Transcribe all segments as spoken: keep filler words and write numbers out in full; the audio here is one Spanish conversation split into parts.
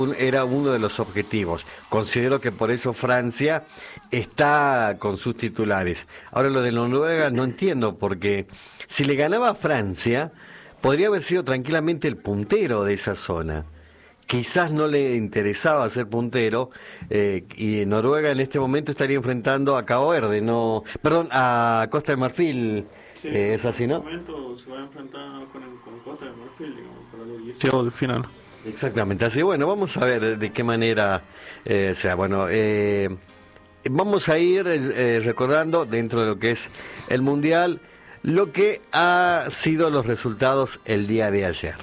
era uno de los objetivos. Considero que por eso Francia está con sus titulares. Ahora lo de Noruega no entiendo, porque si le ganaba a Francia, podría haber sido tranquilamente el puntero de esa zona. Quizás no le interesaba ser puntero, eh, y Noruega en este momento estaría enfrentando a Cabo Verde, no, perdón, a Costa de Marfil. Sí, eh, es así, ¿no? En este momento se va a enfrentar con, con Costa de Marfil, digamos, para el dieciocho de final. Exactamente, así bueno, vamos a ver de qué manera eh, sea. Bueno, eh, vamos a ir eh, recordando dentro de lo que es el Mundial lo que ha sido los resultados el día de ayer.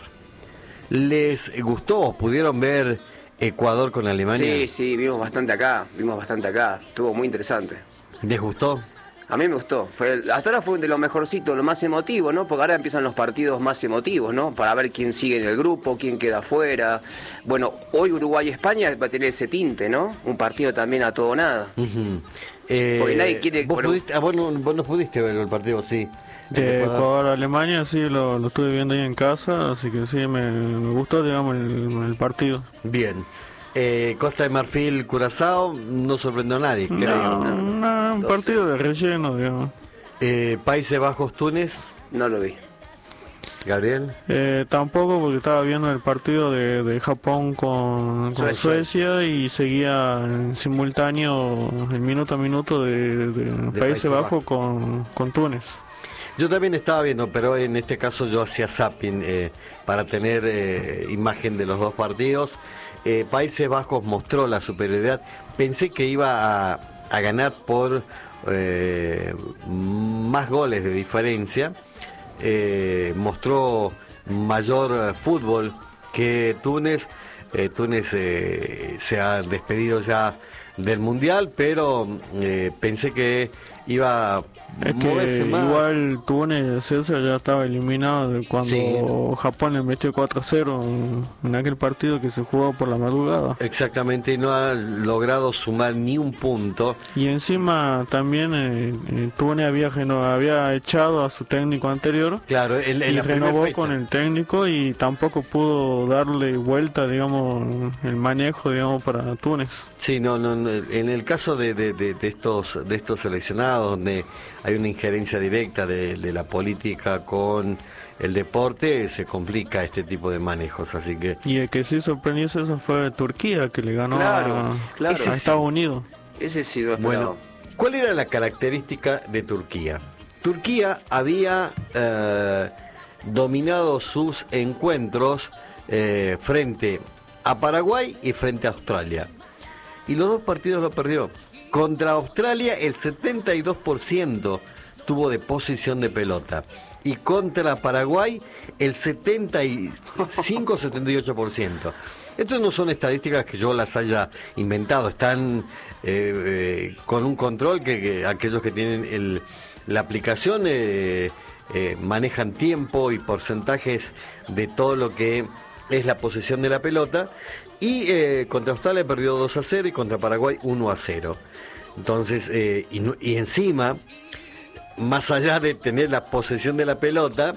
¿Les gustó? ¿Pudieron ver Ecuador con Alemania? Sí, sí, vimos bastante acá, vimos bastante acá, estuvo muy interesante. ¿Les gustó? A mí me gustó, fue, hasta ahora fue de lo mejorcito, lo más emotivo, ¿no? Porque ahora empiezan los partidos más emotivos, ¿no? Para ver quién sigue en el grupo, quién queda afuera. Bueno, hoy Uruguay-España va a tener ese tinte, ¿no? Un partido también a todo o nada. Uh-huh. eh, Porque nadie quiere... ¿Vos, bueno, pudiste, ah, vos, no, vos no pudiste ver el partido, sí? De Ecuador-Alemania, sí, lo, lo estuve viendo ahí en casa, así que sí, me, me gustó, digamos, el, el partido. Bien. Eh, Costa de Marfil, Curazao, no sorprendió a nadie, creo. No, no, un partido de relleno, digamos. Eh, Países Bajos, Túnez, no lo vi. Gabriel. Eh, tampoco, porque estaba viendo el partido de, de Japón con, con Suecia. Suecia y seguía en simultáneo el minuto a minuto de, de, de Países Países Bajos Bajos. con, con Túnez. Yo también estaba viendo, pero en este caso yo hacía zapping eh, para tener eh, imagen de los dos partidos. Eh, Países Bajos mostró la superioridad. Pensé que iba a, a ganar por eh, más goles de diferencia. Eh, mostró mayor eh, fútbol que Túnez. Eh, Túnez eh, se ha despedido ya del Mundial, pero eh, pensé que iba a Es moverse que más. igual Túnez, César, ya estaba eliminado de cuando Sí. Japón le metió cuatro a cero en, en aquel partido que se jugó por la madrugada. Exactamente, no ha logrado sumar ni un punto. Y encima también eh, eh, Túnez había, reno- había echado a su técnico anterior Claro, en, en y la primera renovó fecha. con el técnico y tampoco pudo darle vuelta, digamos, el manejo, digamos, para Túnez. Sí, no, no, no, en el caso de, de, de, de estos de estos seleccionados, donde hay una injerencia directa de, de la política con el deporte, se complica este tipo de manejos, así que... Y el que sí sorprendió eso fue Turquía, que le ganó Claro, a, claro. a Estados Unidos. Ese sí lo Bueno, esperaba. ¿cuál era la característica de Turquía? Turquía había eh, dominado sus encuentros eh, frente a Paraguay y frente a Australia. Y los dos partidos lo perdió. Contra Australia el setenta y dos por ciento tuvo de posesión de pelota. Y contra Paraguay el setenta y cinco a setenta y ocho por ciento. Estas no son estadísticas que yo las haya inventado, están eh, eh, con un control que, que aquellos que tienen el, la aplicación eh, eh, manejan tiempo y porcentajes de todo lo que es la posesión de la pelota. Y eh, contra Australia perdió dos a cero y contra Paraguay uno a cero. Entonces, eh, y, no- y encima, más allá de tener la posesión de la pelota,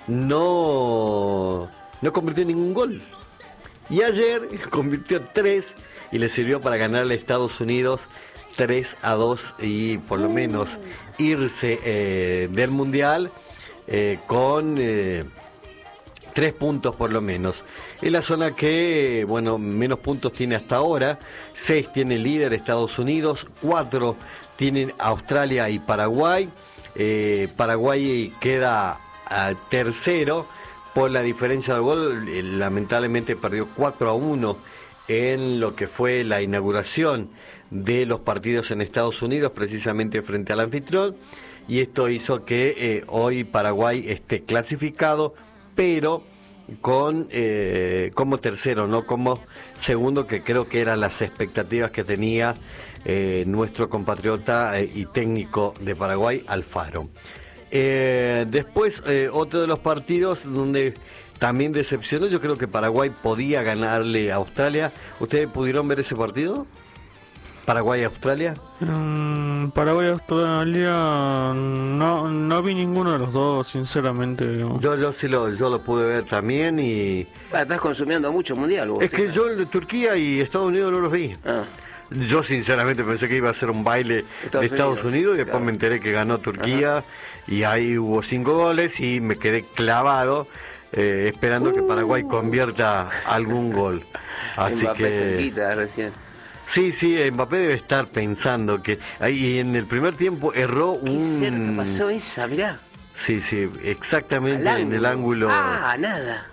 no, no convirtió en ningún gol. Y ayer convirtió tres y le sirvió para ganarle a Estados Unidos tres a dos y por lo menos irse eh, del Mundial eh, con eh, tres puntos por lo menos. Es la zona que, bueno, menos puntos tiene hasta ahora. Seis tiene el líder Estados Unidos, cuatro tienen Australia y Paraguay. Eh, Paraguay queda a tercero por la diferencia de gol. Eh, lamentablemente perdió cuatro a uno en lo que fue la inauguración de los partidos en Estados Unidos, precisamente frente al anfitrión. Y esto hizo que eh, hoy Paraguay esté clasificado, pero con eh, como tercero, no como segundo, que creo que eran las expectativas que tenía eh, nuestro compatriota eh, y técnico de Paraguay, Alfaro. Eh, después, eh, otro de los partidos donde también decepcionó, yo creo que Paraguay podía ganarle a Australia. ¿Ustedes pudieron ver ese partido? Paraguay-Australia. Mm, Paraguay, Australia, no, no vi ninguno de los dos, sinceramente. Digamos. Yo, yo sí lo, yo lo pude ver también y... Ah, estás consumiendo mucho mundial, vos. Es que yo el de Turquía y Estados Unidos no los vi. Ah. Yo sinceramente pensé que iba a ser un baile Estados de Estados Unidos, Unidos y después claro. me enteré que ganó Turquía. Ajá. Y ahí hubo cinco goles y me quedé clavado eh, esperando uh. que Paraguay convierta algún gol. Así Mbappé que... cerquita recién. Sí, sí, Mbappé debe estar pensando que ahí en el primer tiempo erró Qué un... cerca pasó esa, mirá. Sí, sí, exactamente en el ángulo ah, nada.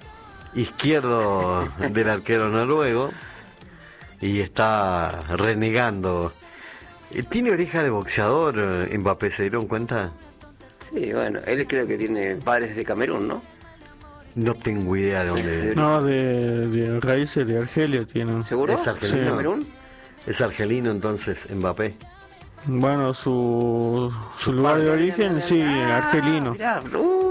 izquierdo del arquero noruego y está renegando. ¿Tiene oreja de boxeador Mbappé, se dieron cuenta? Sí, bueno, él creo que tiene padres de Camerún, ¿no? No tengo idea de dónde. No, de, de raíces de Argelia tienen. ¿Seguro? ¿Es argelino? Sí. ¿Camerún? Es argelino entonces, Mbappé. Bueno, su, su lugar de origen, sí, argelino. Mirá,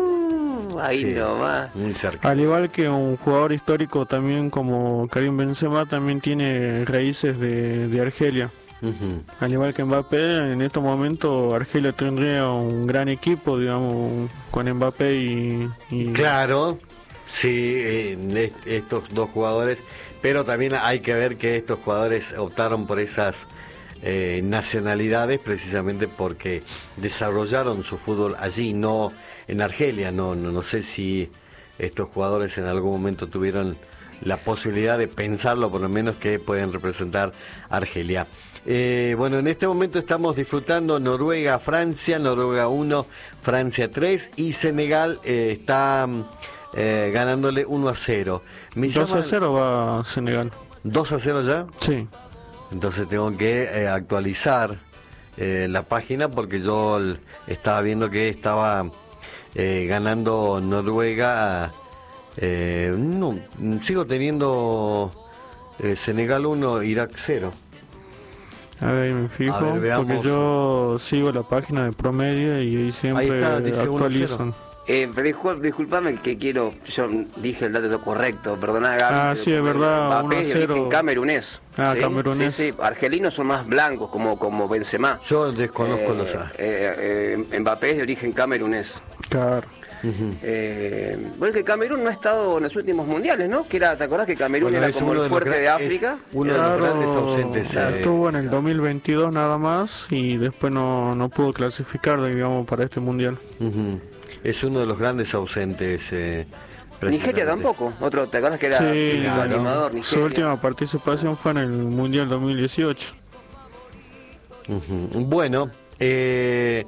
uh, ahí Sí, nomás. muy cerca. Al igual que un jugador histórico también como Karim Benzema, también tiene raíces de, de Argelia. Uh-huh. Al igual que Mbappé, en estos momentos Argelia tendría un gran equipo, digamos, con Mbappé y... y... Claro, sí, eh, estos dos jugadores, pero también hay que ver que estos jugadores optaron por esas eh, nacionalidades precisamente porque desarrollaron su fútbol allí, no en Argelia. No, no, no sé si estos jugadores en algún momento tuvieron la posibilidad de pensarlo, por lo menos que pueden representar a Argelia. Eh, bueno, en este momento estamos disfrutando Noruega-Francia, Noruega uno, Francia tres y Senegal eh, está eh, ganándole uno a cero. Me dos llama... a cero va Senegal. ¿dos a cero ya? Sí. Entonces tengo que eh, actualizar eh, la página porque yo l- estaba viendo que estaba eh, ganando Noruega. Eh, no, sigo teniendo eh, Senegal uno, Irak cero. A ver, me fijo, A ver, veamos. porque yo sigo la página de Promedia y ahí siempre Ahí está, dice actualizan. Eh, discul- disculpame que quiero, yo dije el dato correcto, perdoná Gaby. Ah, pero sí, es como verdad, Mbappé uno a es de cero. origen camerunés. Ah, ¿sí? camerunés. Sí, sí, argelinos son más blancos como, como Benzema. Yo desconozco Eh, los A. eh, eh, Mbappé es de origen camerunés. Claro. Uh-huh. Eh, bueno, que Camerún no ha estado en los últimos mundiales, ¿no? Que era, ¿te acordás que Camerún Bueno, era es como uno el de los fuerte gran- de África? es uno de los grandes ausentes. eh, Estuvo en el dos mil veintidós nada más y después no, no pudo clasificar, digamos, para este mundial. uh-huh. Es uno de los grandes ausentes. Eh, Nigeria precisamente. tampoco. Otro, ¿te acordás que era Sí, el claro. animador? Su Nigeria. última participación fue en el mundial dos mil dieciocho. Uh-huh. Bueno, eh,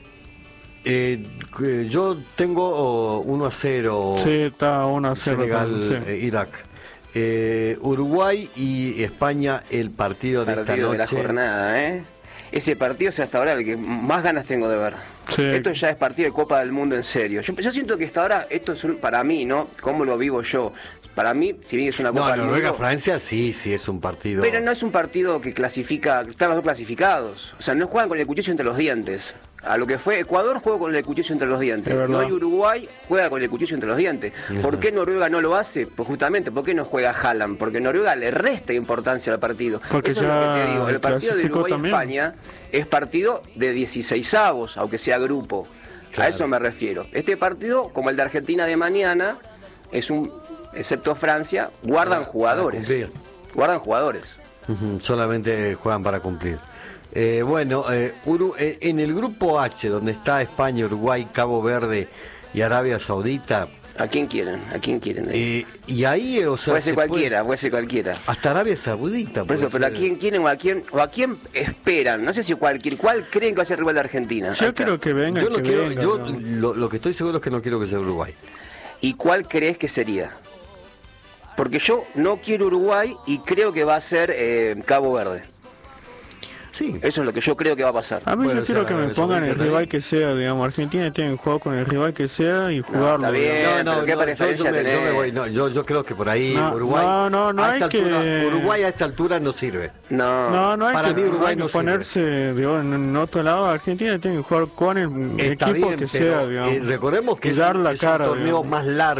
eh, que yo tengo oh, uno a cero Sí, está uno a cero. Senegal, también, sí. eh, Irak. Eh, Uruguay y España, el partido de Partido de la esta noche. jornada, ¿eh? Ese partido es hasta ahora el que más ganas tengo de ver. Sí. Esto ya es partido de Copa del Mundo en serio. Yo, yo siento que hasta ahora, esto es un- para mí, ¿no? ¿Cómo lo vivo yo? Para mí, si bien es una Copa No, del Noruega, Mundo... Francia, sí, sí, es un partido. Pero no es un partido que clasifica, están los dos clasificados. O sea, no juegan con el cuchillo entre los dientes. A lo que fue Ecuador juega con el cuchillo entre los dientes. Es verdad. No hay Uruguay juega con el cuchillo entre los dientes. ¿Por qué Noruega no lo hace? Pues justamente, ¿por qué no juega Haaland? Porque Noruega le resta importancia al partido. Porque Eso es lo ya que te digo. El partido de clasificó también. Uruguay-España es partido de dieciseisavos, aunque sea grupo. Claro. A eso me refiero. Este partido, como el de Argentina de mañana, es un, excepto Francia, guardan Para- jugadores. para cumplir. Guardan jugadores. Ujú, solamente juegan para cumplir. Eh, bueno, eh, Uru- eh, en el grupo H, donde está España, Uruguay, Cabo Verde y Arabia Saudita, ¿A quién quieren? ¿A quién quieren? eh, y ahí, o sea, puede ser se cualquiera, puede ser cualquiera. hasta Arabia Saudita. Por eso, puede pero ¿a ser. quién quieren o a quién, o a quién esperan? No sé si cualquier, ¿cuál creen que va a ser el rival de Argentina? Yo Ahí está. creo que venga, Yo, no que quiero, venga, yo ¿no? lo, lo que estoy seguro es que no quiero que sea Uruguay. ¿Y cuál crees que sería? Porque yo no quiero Uruguay y creo que va a ser eh, Cabo Verde. Sí. Eso es lo que yo creo que va a pasar. A mí Bueno, yo quiero o sea, que me Arabia pongan el Saudita rival también. que sea, digamos. Argentina tiene que jugar con el rival que sea y jugarlo. está bien. digamos. pero ¿qué yo, preferencia yo me, yo me tenés? voy, no, yo, yo creo que por ahí No, Uruguay. no, no, no a hay esta altura, que- Uruguay a esta altura no sirve. No. No, no hay Para que, mí Uruguay hay que no sirve. ponerse digo, en, en otro lado. Argentina tiene que jugar con el Está equipo bien, que pero sea, digamos. eh, recordemos que Y es, dar un, la es cara, un torneo digamos. más largo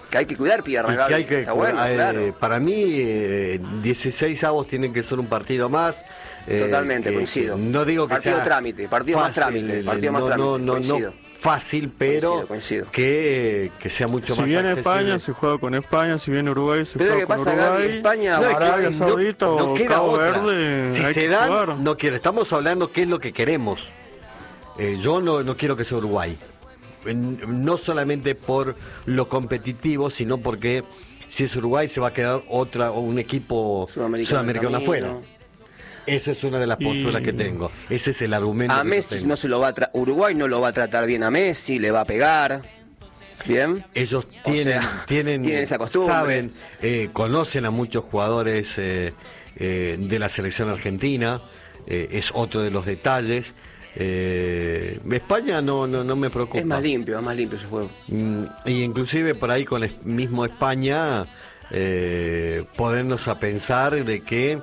que hay que cuidar Pierre Y que hay que, está bueno, eh, claro. Para mí, eh, dieciséis avos tienen que ser un partido más. eh, Totalmente, que- coincido. que no digo que Partido sea trámite, partido más fácil, trámite, partido más no, trámite, no, no, coincido. no fácil, pero Coincido, coincido. Que, que sea mucho Si más viene accesible. España, se juega con España. Si viene Uruguay, se Pero juega ¿qué con pasa, Gaby? Uruguay. España, No, es que Arabia no- Saudita no o queda Cabo otra. Verde. Si hay se que dan, jugar. no quiero. Estamos hablando qué es lo que queremos. Eh, yo no, no quiero que sea Uruguay. En- No solamente por lo competitivo, sino porque si es Uruguay se va a quedar otra o un equipo Sudamericano sudamericano camino. afuera. Esa es una de las Y- posturas que tengo. Ese es el argumento. A que yo Messi tengo. no se lo va a tra- Uruguay no lo va a tratar bien a Messi, le va a pegar. Bien. Ellos O tienen, sea, tienen, tienen esa costumbre. saben, eh, conocen a muchos jugadores eh, eh, de la selección argentina. eh, es otro de los detalles. Eh, España no, no, no me preocupa. Es más limpio, es más limpio ese juego. Mm, y inclusive por ahí con el mismo España eh, podernos a pensar de que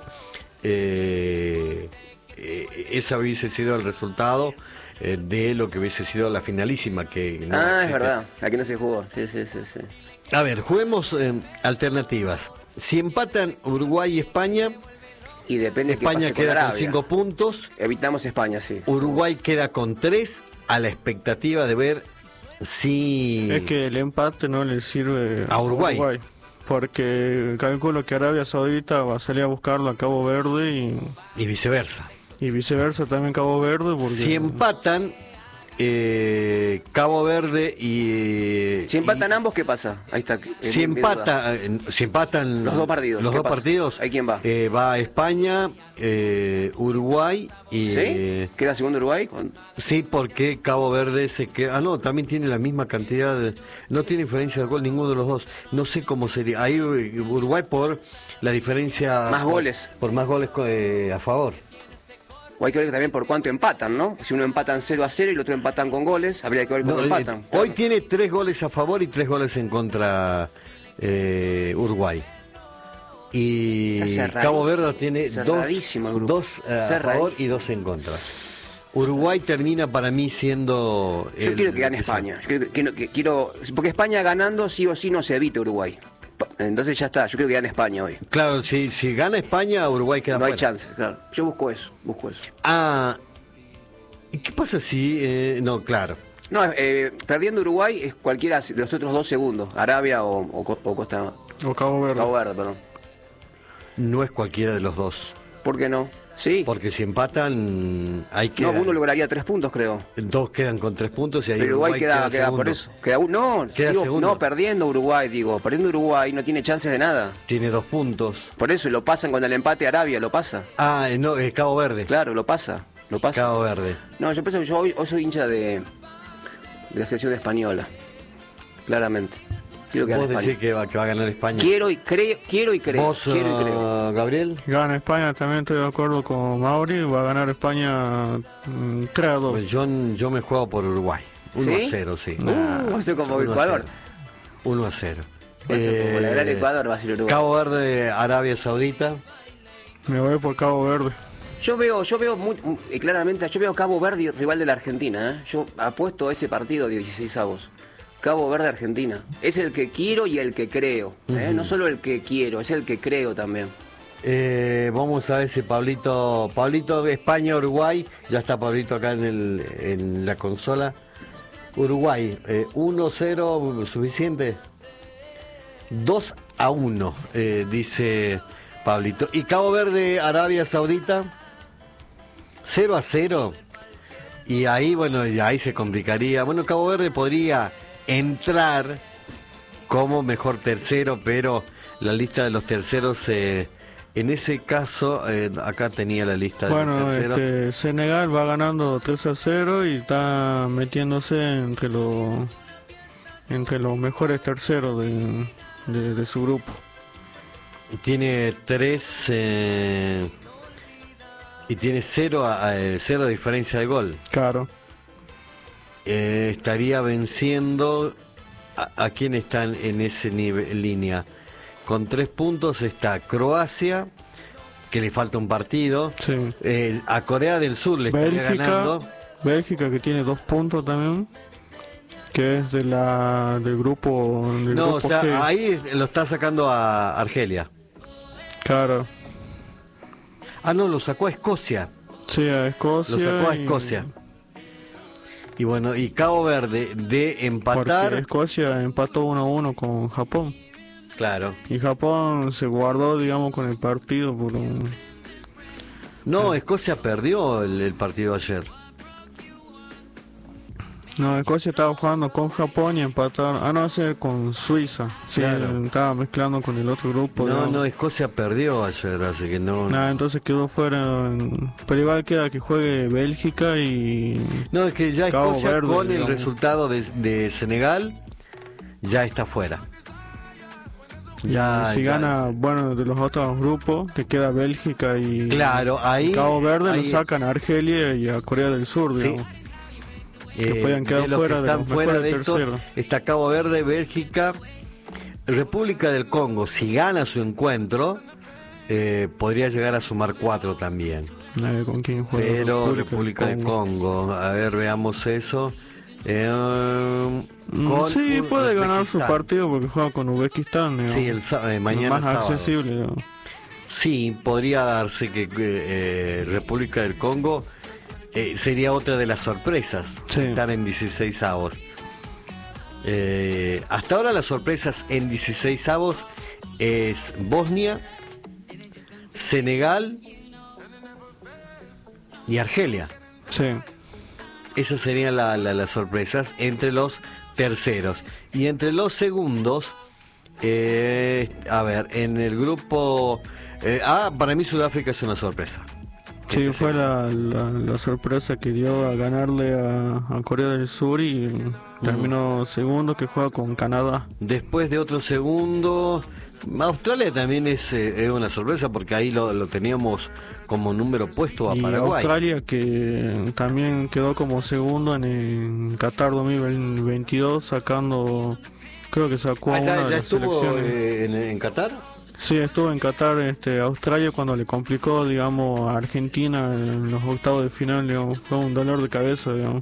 eh, eh, ese hubiese sido el resultado eh, de lo que hubiese sido la finalísima que no ah, es existe. verdad. Aquí no se jugó. Sí, sí, sí, sí. A ver, juguemos eh, alternativas. Si empatan Uruguay y España, Y depende de qué España pase con queda con Arabia. cinco puntos, Evitamos España, sí. Uruguay queda con tres, a la expectativa de ver si... Es que el empate no le sirve A Uruguay. Porque calculo que Arabia Saudita va a salir a buscarlo a Cabo Verde y, y viceversa. y viceversa también Cabo Verde. Porque Si empatan eh, Cabo Verde y... Si empatan y- ambos, ¿qué pasa? Ahí está. eh, Si, mi- mi duda. empata, eh, si empatan Los dos partidos, los ¿qué dos pasa? partidos, ¿Ahí quién va? eh, va España, eh, Uruguay y... ¿Sí? ¿Queda segundo Uruguay? Con- Sí, porque Cabo Verde se queda... Ah, no, también tiene la misma cantidad de... No tiene diferencia de gol ninguno de los dos. No sé cómo sería. Ahí eh, Uruguay por la diferencia... Más por- goles. Por más goles eh, a favor. O hay que ver también por cuánto empatan, ¿no? Si uno empatan cero a cero y el otro empatan con goles, habría que ver cuánto No, eh, empatan. hoy tiene tres goles a favor y tres goles en contra eh, Uruguay. Y Está cerradísimo. Cabo Verde tiene dos, Cerradísimo el grupo. dos eh, a favor Cerradísimo. y dos en contra. Uruguay termina para mí siendo... Yo el- quiero que gane esa- España. Yo quiero, quiero- que- quiero- porque España ganando sí o sí no se evita Uruguay. Pa- Entonces ya está, yo creo que gane España hoy. Claro, si, si gana España, Uruguay queda No hay fuera. chance, claro. Yo busco eso, busco eso. Ah, ¿y qué pasa si... eh, no, claro. No, eh, perdiendo Uruguay es cualquiera de los otros dos segundos, Arabia o, o, Co- o Costa o Cabo Verde. Cabo Verde, perdón. No es cualquiera de los dos. ¿Por qué no? Sí. Porque si empatan, hay que... No, uno lograría tres puntos, creo. Dos quedan con tres puntos y ahí Pero Uruguay, queda, queda por segundo. eso. Queda un- no, Queda digo, segundo. no, perdiendo Uruguay, digo. Perdiendo Uruguay no tiene chances de nada. Tiene dos puntos. Por eso lo pasan con el empate Arabia, lo pasa. Ah, eh, no, eh, Cabo Verde. Claro, lo pasa. Lo pasa. Cabo Verde. No, yo pienso que yo hoy, hoy soy hincha de, de la selección española. Claramente. Quiero que gane Vos decís España. que va, que va a ganar España. Quiero y creo, quiero y creo. ¿Vos, quiero y ah, creo. Gabriel? Gana España, también estoy de acuerdo con Mauri. Va a ganar España mm, tres a dos. Pues yo, yo me juego por Uruguay. uno ¿Sí? a cero, sí. Uh, eso como uno a Ecuador. cero. uno a cero. Eso como la gran Ecuador va a ser Uruguay. Eh, Cabo Verde, Arabia Saudita. Me voy por Cabo Verde. Yo veo, yo veo muy, muy- eh, claramente, yo veo Cabo Verde rival de la Argentina, ¿eh? Yo apuesto a ese partido de dieciséis avos. Cabo Verde Argentina. Es el que quiero y el que creo. ¿eh? No solo el que quiero, es el que creo también. Eh, vamos a ver si Pablito, Pablito España, Uruguay, ya está Pablito acá en, el, en la consola. Uruguay, eh, uno cero, suficiente. dos a uno, eh, dice Pablito. Y Cabo Verde, Arabia Saudita, cero a cero. Y ahí, bueno, y ahí se complicaría. Bueno, Cabo Verde podría entrar como mejor tercero, pero la lista de los terceros, eh, en ese caso, eh, acá tenía la lista de Bueno, los terceros. este, Senegal va ganando tres a cero y está metiéndose entre los entre los mejores terceros de, de, de su grupo. Tiene tres eh, y tiene cero, a, a, cero de diferencia de gol. Claro. Eh, estaría venciendo a, a quién están en ese nivel, línea. Con tres puntos está Croacia, que le falta un partido. Sí. Eh, a Corea del Sur le estaría Bélgica, ganando. Bélgica que tiene dos puntos también. que es de la del grupo del No, grupo o sea, G. ahí lo está sacando a Argelia. Claro. Ah, no, lo sacó a Escocia. Sí, a Escocia. Lo sacó a y- Escocia. Y bueno, y Cabo Verde de empatar. Porque Escocia empató uno a uno con Japón. Claro. Y Japón se guardó, digamos, con el partido por un... No, Escocia perdió el, el partido ayer. No, Escocia estaba jugando con Japón y empataron. Ah, no, ese con Suiza. Sí, Claro. estaba mezclando con el otro grupo. No, digamos. no, Escocia perdió ayer, así que no. Ah, entonces quedó fuera. en- Pero igual queda que juegue Bélgica y. No, es que ya Cabo Escocia Verde, con el digamos. resultado de, de Senegal ya está fuera. Ya, y si ya- gana, bueno, de los otros grupos, que queda Bélgica y. Claro, ahí. Cabo Verde ahí lo sacan a Argelia y a Corea del Sur, Sí. digamos. Eh, que puedan quedar de los fuera que de están los fuera mejores de estos terceros. está Cabo Verde, Bélgica, República del Congo. Si gana su encuentro, eh, podría llegar a sumar cuatro también. A ver con quién juega. Pero República del Congo, a ver, veamos eso. Eh, Mm, con sí, U- puede ganar su Uzbekistán. partido porque juega con Uzbekistán. digamos. Sí, el sá- eh, mañana más sábado. accesible. digamos. Sí, podría darse que eh, República del Congo eh, sería otra de las sorpresas. Sí. Están en dieciséis avos. Eh, hasta ahora las sorpresas en dieciséis avos es Bosnia, Senegal y Argelia. Sí. Esas serían la- la- las sorpresas entre los terceros. Y entre los segundos, eh, a ver, en el grupo... eh, ah, para mí Sudáfrica es una sorpresa. Sí, Este fue la, la, la sorpresa que dio a ganarle a, a Corea del Sur y terminó segundo, que juega con Canadá. Después de otro segundo, Australia también es, eh, es una sorpresa porque ahí lo, lo teníamos como número puesto a Y Paraguay. Australia, que también quedó como segundo en el Qatar dos mil veintidós, sacando, creo que sacó a Ah, una ¿ya, de ya las estuvo selecciones. eh, en, en Qatar? Sí, estuvo en Qatar, este, Australia, cuando le complicó, digamos, a Argentina en los octavos de final, digamos, fue un dolor de cabeza, digamos.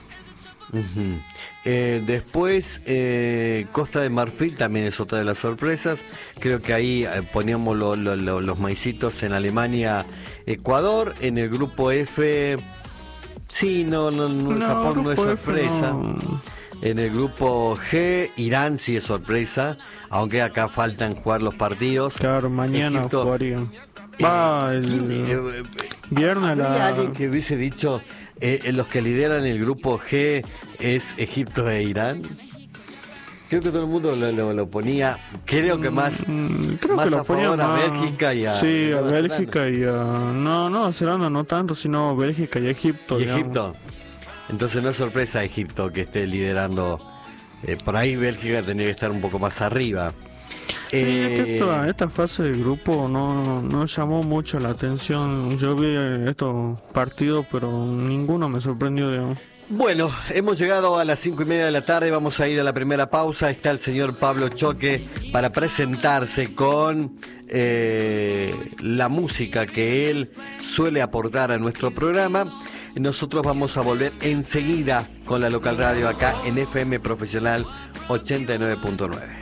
Ujú. Eh, después, eh, Costa de Marfil también es otra de las sorpresas. Creo que ahí eh, poníamos lo- lo- lo- los maicitos en Alemania, Ecuador. En el grupo F, sí, no, no, no, No, Japón no es grupo F sorpresa. no. En el grupo G, Irán sí es sorpresa, aunque acá faltan jugar los partidos. Claro, mañana Egipto. jugarían. Eh, Va el ¿quién, eh, viernes a había la... alguien que hubiese dicho eh, eh, los que lideran el grupo G es Egipto e Irán? Creo que todo el mundo lo, lo- lo ponía, creo que más, Mm, creo más que a lo ponía favor a más- Bélgica y a Sí, y a Nueva Bélgica y a... No, no, Zelanda no tanto, sino Bélgica y Egipto. y digamos. Egipto. Entonces no es sorpresa Egipto que esté liderando. Eh, por ahí Bélgica tendría que estar un poco más arriba. Sí, es que Eh, esta, esta fase de grupo no, no llamó mucho la atención. Yo vi estos partidos, pero ninguno me sorprendió, digamos. Bueno, hemos llegado a las cinco y media de la tarde, vamos a ir a la primera pausa. Está el señor Pablo Choque para presentarse con eh, la música que él suele aportar a nuestro programa. Nosotros vamos a volver enseguida con la local radio acá en F M Profesional ochenta y nueve punto nueve.